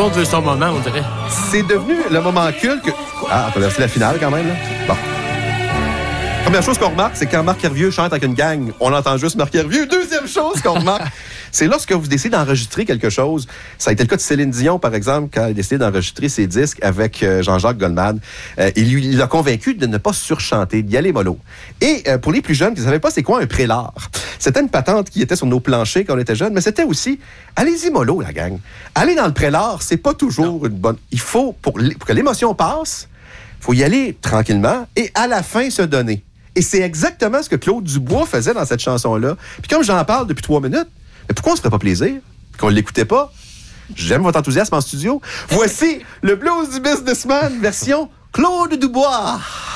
monde veut son moment, on dirait. C'est devenu le moment culte que... Ah, on a traversé la finale quand même, là. Bon. Première chose qu'on remarque, c'est que quand Marc Hervieux chante avec une gang, on entend juste Marc Hervieux. Deuxième chose qu'on remarque, c'est lorsque vous décidez d'enregistrer quelque chose. Ça a été le cas de Céline Dion, par exemple, quand elle a décidé d'enregistrer ses disques avec Jean-Jacques Goldman. Il l'a convaincu de ne pas surchanter, d'y aller mollo. Et pour les plus jeunes qui ne savaient pas c'est quoi un prélard, c'était une patente qui était sur nos planchers quand on était jeunes, mais c'était aussi, allez-y mollo, la gang. Aller dans le prélard, c'est pas toujours une bonne... Il faut, pour que l'émotion passe, il faut y aller tranquillement et à la fin se donner. Et c'est exactement ce que Claude Dubois faisait dans cette chanson-là. Puis comme j'en parle depuis 3 minutes, mais pourquoi on se ferait pas plaisir? Qu'on ne l'écoutait pas? J'aime votre enthousiasme en studio. Voici le blues du businessman version Claude Dubois.